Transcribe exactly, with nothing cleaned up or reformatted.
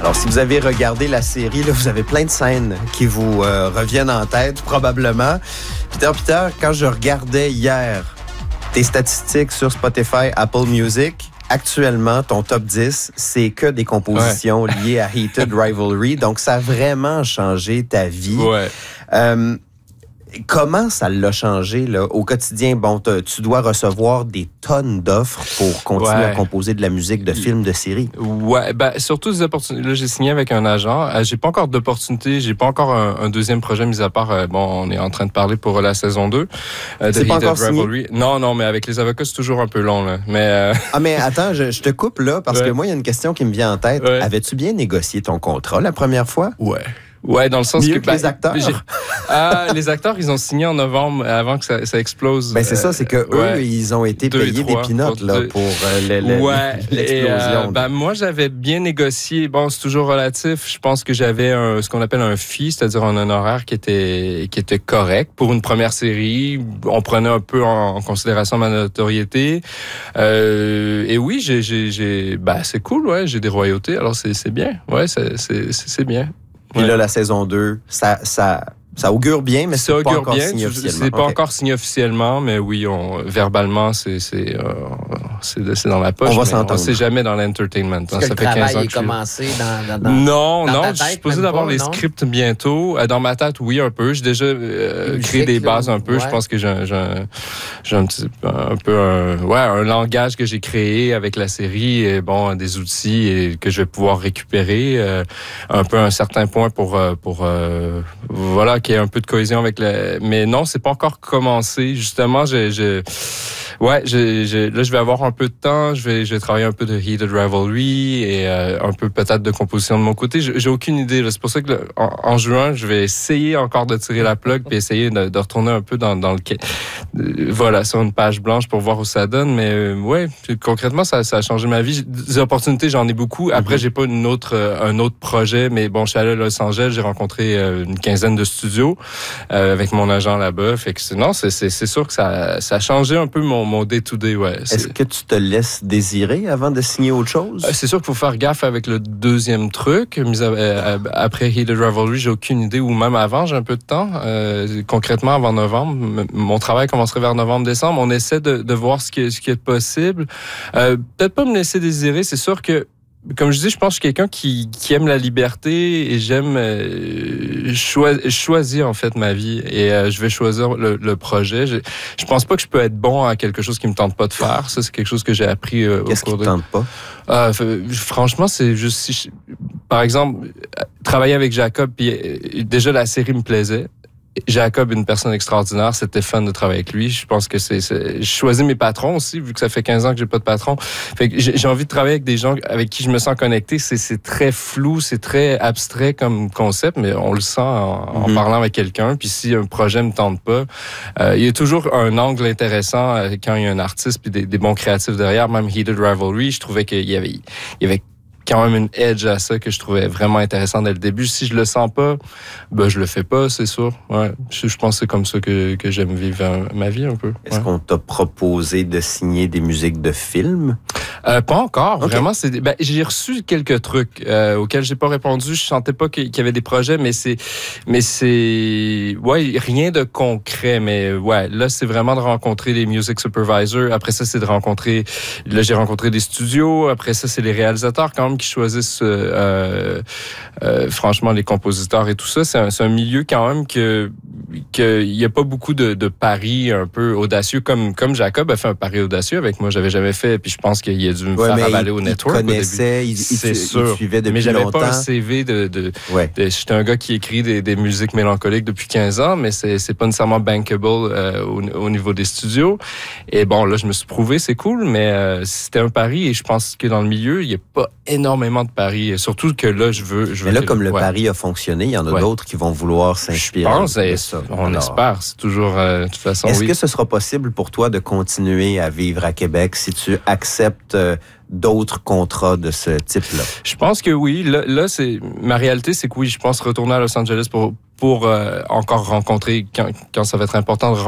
Alors, si vous avez regardé la série, là, vous avez plein de scènes qui vous euh, reviennent en tête, probablement. Peter, Peter, quand je regardais hier tes statistiques sur Spotify, Apple Music, actuellement, ton top dix, c'est que des compositions ouais. liées à Heated Rivalry. Donc, ça a vraiment changé ta vie. Ouais. Euh, Comment ça l'a changé là, au quotidien? Bon, tu dois recevoir des tonnes d'offres pour continuer ouais. à composer de la musique de films, de séries. Ouais, ben surtout des opportunités. Là, j'ai signé avec un agent. Euh, j'ai pas encore d'opportunités. J'ai pas encore un, un deuxième projet, mis à part, euh, bon, on est en train de parler pour la saison deux. Euh, de c'est pas encore Rivalry. Signé? Non, non, mais avec les avocats, c'est toujours un peu long. Là. Mais, euh... Ah, mais attends, je, je te coupe là, parce ouais. que moi, il y a une question qui me vient en tête. Ouais. Avais-tu bien négocié ton contrat la première fois? Ouais. Ouais, dans le sens Mieux que, que ben, les acteurs. Ah, les acteurs, ils ont signé en novembre avant que ça, ça explose. Ben c'est ça, c'est que eux, ouais, ils ont été payés des pinottes là pour euh, le, le, ouais, l'explosion. Et, euh, ben moi, j'avais bien négocié. Bon, c'est toujours relatif. Je pense que j'avais un, ce qu'on appelle un fee, c'est-à-dire un honoraire qui était qui était correct pour une première série. On prenait un peu en, en considération ma notoriété. Euh, et oui, j'ai, j'ai, j'ai, ben c'est cool, ouais. J'ai des royautés, alors c'est c'est bien. Ouais, c'est c'est c'est bien. Puis ouais. là, la saison deux, ça, ça, ça augure bien, mais c'est ça pas augure encore bien. signé officiellement. C'est pas okay. encore signé officiellement, mais oui, on, verbalement, c'est, c'est, euh, c'est, c'est dans la poche. On va mais s'entendre. On sait jamais dans l'entertainment. Est-ce que ça le fait travail quinze ans est que je... commencé dans, dans, dans Non, dans non, ta je suis tête, supposé d'avoir pas, les non? scripts bientôt. Dans ma tête, oui, un peu. J'ai déjà euh, musique, créé des là, bases un peu. ouais. Je pense que j'ai, un, j'ai, un, j'ai un petit un peu un, ouais, un langage que j'ai créé avec la série et bon, des outils et que je vais pouvoir récupérer euh, un peu à un certain point pour pour euh, voilà qu'il y ait un peu de cohésion avec le. Mais non, c'est pas encore commencé. Justement, j'ai, j'ai ouais, j'ai, j'ai, là, je vais avoir un peu de temps. Je vais, je vais travailler un peu de Heated Rivalry et euh, un peu peut-être de composition de mon côté. J'ai, j'ai aucune idée. Là. C'est pour ça que là, en, en juin, je vais essayer encore de tirer la plug puis essayer de, de retourner un peu dans, dans le euh, voilà sur une page blanche pour voir où ça donne. Mais euh, ouais, concrètement, ça, ça a changé ma vie. Des opportunités, j'en ai beaucoup. Après, mm-hmm. j'ai pas une autre, euh, un autre projet. Mais bon, je suis allé à Los Angeles, j'ai rencontré euh, une quinzaine de studios euh, avec mon agent là-bas. Fait que non, c'est, c'est, c'est sûr que ça, ça a changé un peu mon, mon day-to-day. Ouais. Est-ce que tu te laisses désirer avant de signer autre chose? Euh, c'est sûr qu'il faut faire gaffe avec le deuxième truc. Mais euh, après Heated Rivalry, j'ai aucune idée. Ou même avant, j'ai un peu de temps. Euh, concrètement, avant novembre, mon travail commencerait vers novembre-décembre. On essaie de, de voir ce qui, ce qui est possible. Euh, peut-être pas me laisser désirer. C'est sûr que comme je dis, je pense que je suis quelqu'un qui, qui aime la liberté et j'aime euh, choi- choisir en fait ma vie et euh, je vais choisir le, le projet. Je, je pense pas que je peux être bon à quelque chose qui me tente pas de faire. Ça, c'est quelque chose que j'ai appris euh, Qu'est-ce au cours qui te de... tente pas? Euh, franchement, c'est juste si je... par exemple, travailler avec Jacob, puis euh, déjà la série me plaisait. Jacob, une personne extraordinaire, c'était fun de travailler avec lui. Je pense que c'est, c'est... je choisis mes patrons aussi, vu que ça fait quinze ans que j'ai pas de patron. Fait que j'ai, j'ai envie de travailler avec des gens avec qui je me sens connecté. C'est, c'est très flou, c'est très abstrait comme concept, mais on le sent en, en mm-hmm. parlant avec quelqu'un. Puis si un projet me tente pas, euh, il y a toujours un angle intéressant euh, quand il y a un artiste puis des, des bons créatifs derrière. Même Heated Rivalry, je trouvais qu'il y avait, il y avait quand même une edge à ça que je trouvais vraiment intéressant dès le début. Si je le sens pas, ben je le fais pas, c'est sûr. Ouais, je, je pense que c'est comme ça que, que j'aime vivre ma vie un peu. Ouais. Est-ce qu'on t'a proposé de signer des musiques de films? Euh, pas encore, okay. Vraiment. C'est, ben, j'ai reçu quelques trucs euh, auxquels j'ai pas répondu. Je sentais pas qu'il y avait des projets, mais c'est, mais c'est, ouais, rien de concret. Mais ouais, là, c'est vraiment de rencontrer les music supervisors. Après ça, c'est de rencontrer. Là, j'ai rencontré des studios. Après ça, c'est les réalisateurs quand même qui choisissent. Euh, euh, franchement, les compositeurs et tout ça, c'est un, c'est un milieu quand même que qu'il y a pas beaucoup de, de paris un peu audacieux comme comme Jacob a fait un pari audacieux avec moi. J'avais jamais fait. Puis je pense qu'il a dû me ouais, faire avaler au il network. Il connaissait, il, c'est il, sûr. Il suivait depuis mais j'avais longtemps. pas un C V de. de, ouais. de j'étais un gars qui écrit des, des musiques mélancoliques depuis quinze ans, mais c'est c'est pas nécessairement bankable euh, au, au niveau des studios. Et bon, là, je me suis prouvé, c'est cool, mais euh, c'était un pari. Et je pense que dans le milieu, il y a pas énormément de paris. Et surtout que là, je veux. Je veux mais là, que, comme le ouais. pari a fonctionné, il y en a ouais. d'autres qui vont vouloir s'inspirer. Je pense, et ça. On Alors, espère. C'est toujours, euh, de toute façon, Est-ce oui. que ce sera possible pour toi de continuer à vivre à Québec si tu acceptes euh, d'autres contrats de ce type-là? Je pense que oui. Là, là, c'est ma réalité, c'est que oui, je pense retourner à Los Angeles pour pour euh, encore rencontrer quand, quand ça va être important de